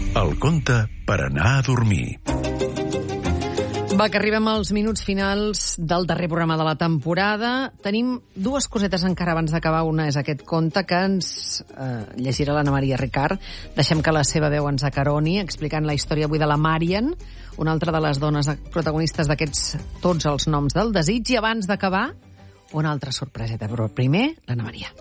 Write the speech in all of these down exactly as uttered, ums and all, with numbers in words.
El conte per anar a dormir. Va, que arribem als minuts finals del darrer programa de la temporada. Tenim dues cosetes encara abans d'acabar. Una és aquest conte que ens eh, llegirà l'Anna Maria Ricard. Deixem que la seva veu ens acaroni, explicant la història avui de la Marian, una altra de les dones protagonistes d'aquests Tots els noms del desig. I abans d'acabar, una altra sorpreseta. Però primer, l'Anna Maria.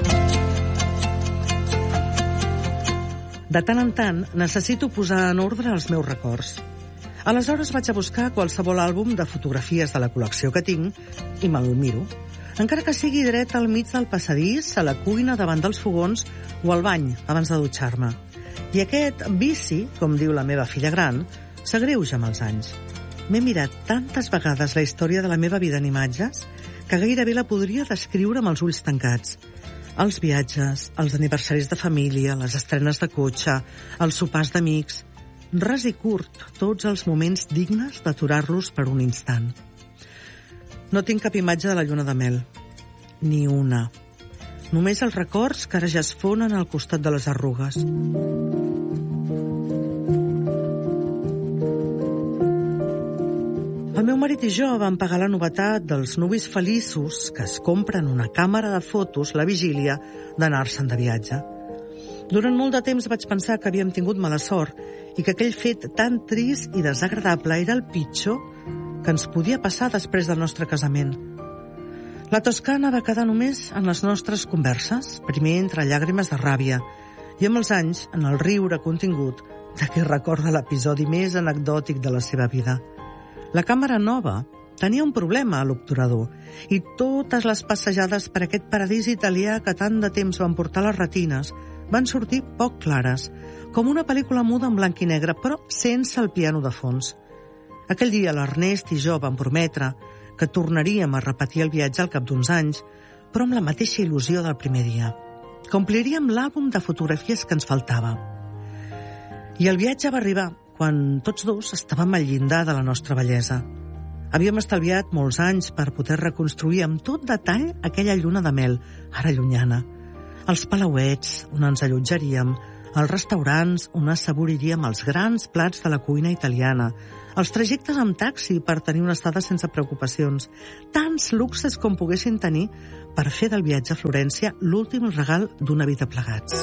De tant en tant, necessito posar en ordre els meus records. Aleshores vaig a buscar qualsevol àlbum de fotografies de la col·lecció que tinc i me'l miro, encara que sigui dret al mig del passadís, a la cuina, davant dels fogons o al bany, abans de dutxar-me. I aquest vici, com diu la meva filla gran, s'agreuja amb els anys. M'he mirat tantes vegades la història de la meva vida en imatges que gairebé la podria descriure amb els ulls tancats. Els viatges, els aniversaris de família, les estrenes de cotxe, els sopars d'amics... Ras i curt, tots els moments dignes d'aturar-los per un instant. No tinc cap imatge de la lluna de mel. Ni una. Només els records que ara ja es fonen al costat de les arrugues. El meu marit i jo vam pagar la novetat dels nuvis feliços que es compren una càmera de fotos la vigília d'anar-se'n de viatge. Durant molt de temps vaig pensar que havíem tingut mala sort i que aquell fet tan trist i desagradable era el pitjor que ens podia passar després del nostre casament. La Toscana va quedar només en les nostres converses, primer entre llàgrimes de ràbia i amb els anys en el riure contingut de qui recorda l'episodi més anecdòtic de la seva vida. La càmera nova tenia un problema a l'obturador i totes les passejades per aquest paradís italià que tant de temps van portar les retines van sortir poc clares, com una pel·lícula muda en blanc i negre, però sense el piano de fons. Aquell dia l'Ernest i jo vam prometre que tornaríem a repetir el viatge al cap d'uns anys, però amb la mateixa il·lusió del primer dia. Que ompliríem l'àlbum de fotografies que ens faltava. I el viatge va arribar quan tots dos estàvem al llindar de la nostra bellesa. Havíem estalviat molts anys per poder reconstruir amb tot detall aquella lluna de mel, ara llunyana. Els palauets on ens allotjaríem, els restaurants on assaboriríem els grans plats de la cuina italiana, els trajectes amb taxi per tenir una estada sense preocupacions, tants luxes com poguessin tenir per fer del viatge a Florència l'últim regal d'una vida plegats.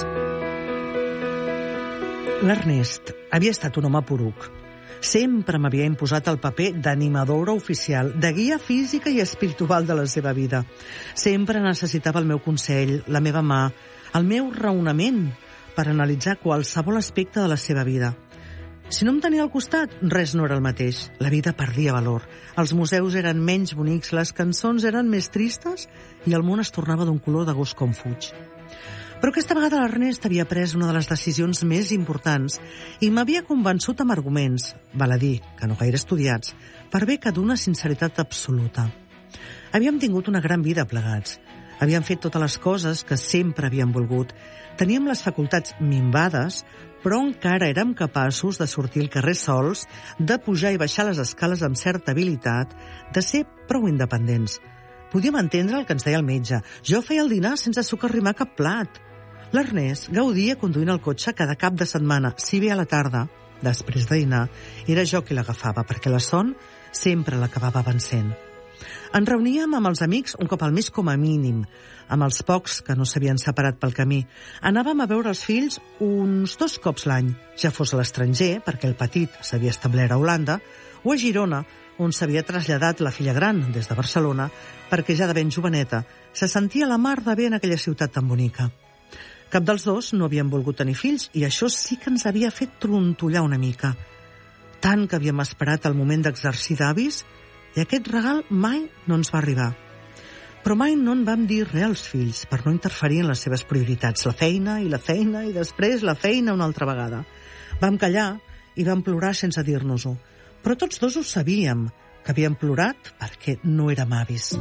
L'Ernest havia estat un home poruc. Sempre m'havia imposat el paper d'animadora oficial, de guia física i espiritual de la seva vida. Sempre necessitava el meu consell, la meva mà, el meu raonament per analitzar qualsevol aspecte de la seva vida. Si no em tenia al costat, res no era el mateix. La vida perdia valor. Els museus eren menys bonics, les cançons eren més tristes i el món es tornava d'un color de gos com fuig. Però aquesta vegada l'Ernest havia pres una de les decisions més importants i m'havia convençut amb arguments, val a dir que no gaire estudiats, per bé que d'una sinceritat absoluta. Havíem tingut una gran vida plegats. Havíem fet totes les coses que sempre havíem volgut. Teníem les facultats minvades, però encara érem capaços de sortir al carrer sols, de pujar i baixar les escales amb certa habilitat, de ser prou independents. Podíem entendre el que ens deia el metge. Jo feia el dinar sense socarrimar cap plat. L'Ernest gaudia conduint el cotxe cada cap de setmana, si bé a la tarda, després de dinar, era jo qui l'agafava, perquè la son sempre l'acabava vencent. Ens reuníem amb els amics un cop al mes com a mínim, amb els pocs que no s'havien separat pel camí. Anàvem a veure els fills uns dos cops l'any, ja fos a l'estranger, perquè el petit s'havia establert a Holanda, o a Girona, on s'havia traslladat la filla gran des de Barcelona, perquè ja de ben joveneta se sentia la mar de bé en aquella ciutat tan bonica. Cap dels dos no havien volgut tenir fills i això sí que ens havia fet trontollar una mica. Tant que havíem esperat el moment d'exercir d'avis i aquest regal mai no ens va arribar. Però mai no en vam dir res als fills per no interferir en les seves prioritats, la feina i la feina i després la feina una altra vegada. Vam callar i vam plorar sense dir-nos-ho. Però tots dos ho sabíem, que havíem plorat perquè no érem avis.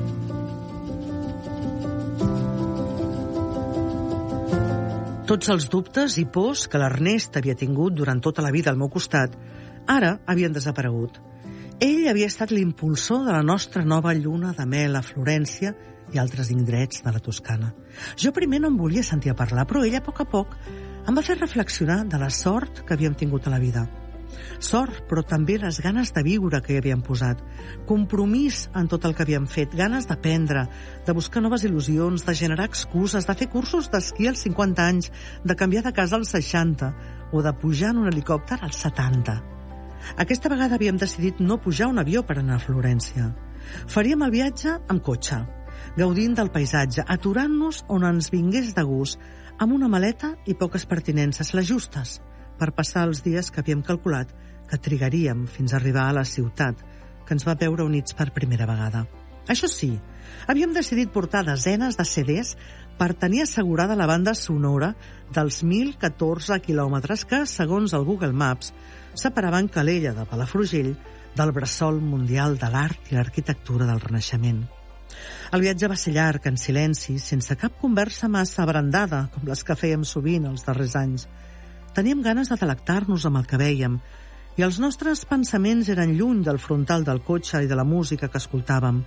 Tots els dubtes i pors que l'Ernest havia tingut durant tota la vida al meu costat ara havien desaparegut. Ell havia estat l'impulsor de la nostra nova lluna de mel a Florència i altres indrets de la Toscana. Jo primer no em volia sentir a parlar, però ell a poc a poc em va fer reflexionar de la sort que havíem tingut a la vida. Sort, però també les ganes de viure que hi havíem posat. Compromís en tot el que havíem fet, ganes d'aprendre, de buscar noves il·lusions, de generar excuses, de fer cursos d'esquí als cinquanta anys, de canviar de casa als seixanta o de pujar en un helicòpter als setanta. Aquesta vegada havíem decidit no pujar un avió per anar a Florència. Faríem el viatge amb cotxe, gaudint del paisatge, aturant-nos on ens vingués de gust, amb una maleta i poques pertinences, les justes, per passar els dies que havíem calculat que trigaríem fins a arribar a la ciutat, que ens va veure units per primera vegada. Això sí, havíem decidit portar desenes de C Ds per tenir assegurada la banda sonora dels mil catorze quilòmetres que, segons el Google Maps, separaven Calella de Palafrugell del bressol mundial de l'art i l'arquitectura del Renaixement. El viatge va ser llarg, en silenci, sense cap conversa massa abrandada, com les que fèiem sovint els darrers anys. Teníem ganes de delectar-nos amb el que vèiem, i els nostres pensaments eren lluny del frontal del cotxe i de la música que escoltàvem.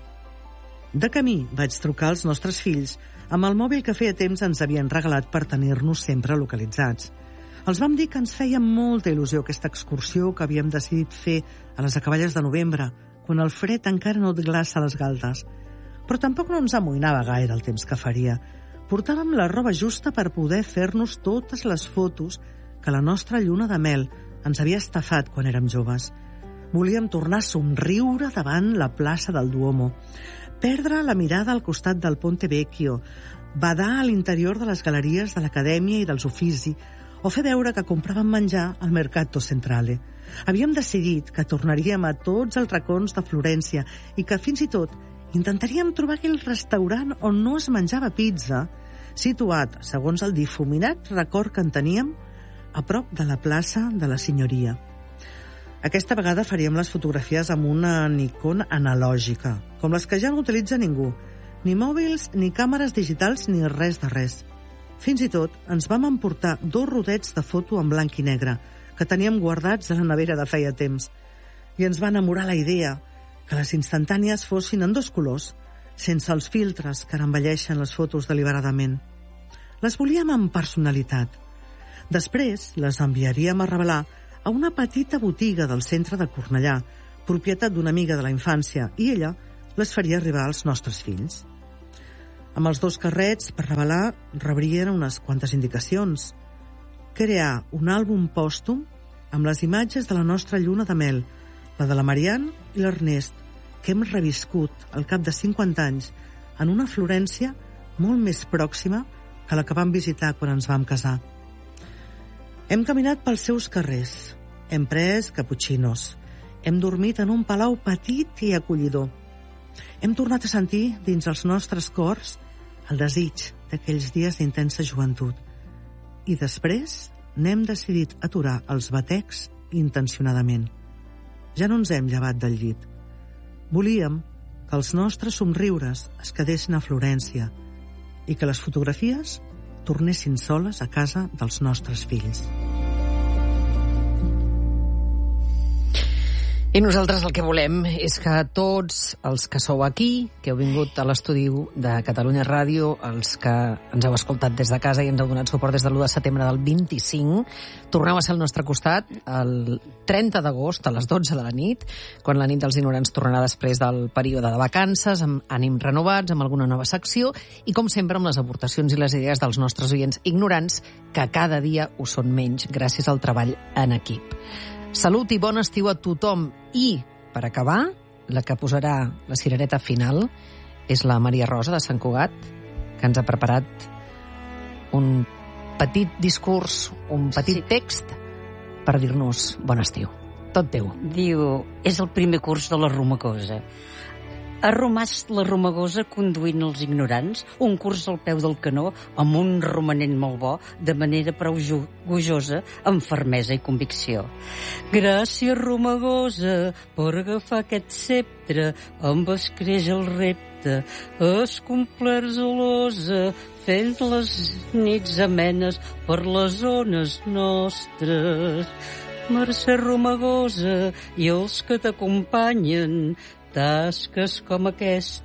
De camí vaig trucar als nostres fills amb el mòbil que feia temps ens havien regalat per tenir-nos sempre localitzats. Els vam dir que ens feia molta il·lusió aquesta excursió que havíem decidit fer a les acaballes de novembre, quan el fred encara no et glaça les galtes. Però tampoc no ens amoïnava gaire el temps que faria. Portàvem la roba justa per poder fer-nos totes les fotos que la nostra lluna de mel ens havia estafat quan érem joves. Volíem tornar a somriure davant la plaça del Duomo, perdre la mirada al costat del Ponte Vecchio, badar a l'interior de les galeries de l'Acadèmia i dels Uffizi, o fer veure que compràvem menjar al Mercato Centrale. Havíem decidit que tornaríem a tots els racons de Florència i que, fins i tot, intentaríem trobar aquell restaurant on no es menjava pizza, situat, segons el difuminat record que en teníem, a prop de la plaça de la Signoria. Aquesta vegada faríem les fotografies amb una Nikon analògica, com les que ja no utilitza ningú, ni mòbils, ni càmeres digitals, ni res de res. Fins i tot ens vam emportar dos rodets de foto en blanc i negre, que teníem guardats a la nevera de feia temps, i ens va enamorar la idea que les instantànies fossin en dos colors, sense els filtres que envelleixen les fotos deliberadament. Les volíem amb personalitat. Després les enviaríem a revelar a una petita botiga del centre de Cornellà, propietat d'una amiga de la infància, i ella les faria arribar als nostres fills. Amb els dos carrets per revelar rebrien unes quantes indicacions. Crear un àlbum pòstum amb les imatges de la nostra lluna de mel, la de la Marianne i l'Ernest, que hem reviscut al cap de cinquanta anys en una Florència molt més pròxima que la que vam visitar quan ens vam casar. Hem caminat pels seus carrers, hem pres caputxinos, hem dormit en un palau petit i acollidor. Hem tornat a sentir dins els nostres cors el desig d'aquells dies d'intensa joventut. I després n'hem decidit aturar els batecs intencionadament. Ja no ens hem llevat del llit. Volíem que els nostres somriures es quedessin a Florència i que les fotografies tornessin soles a casa dels nostres fills. I nosaltres el que volem és que tots els que sou aquí, que heu vingut a l'estudi de Catalunya Ràdio, els que ens heu escoltat des de casa i ens heu donat suport des de l'u de setembre del vint-i-cinc, torneu a ser al nostre costat el trenta d'agost a les dotze de la nit, quan la nit dels ignorants tornarà després del període de vacances, amb ànims renovats, amb alguna nova secció, i com sempre amb les aportacions i les idees dels nostres oients ignorants, que cada dia ho són menys gràcies al treball en equip. Salut i bon estiu a tothom. I, per acabar, la que posarà la cirereta final és la Maria Rosa de Sant Cugat, que ens ha preparat un petit discurs, un petit sí. text per dir-nos bon estiu. Tot teu. Diu, és el primer curs de la Romagosa. Ha romàs la Romagosa conduint els ignorants, un curs al peu del canó amb un romanent molt bo, de manera prou gojosa, amb fermesa i convicció. Gràcies, Romagosa, per agafar aquest sceptre, amb escreix el repte, es complert zelosa, fent les nits amenes per les zones nostres. Mercè Romagosa i els que t'acompanyen, tasques com aquesta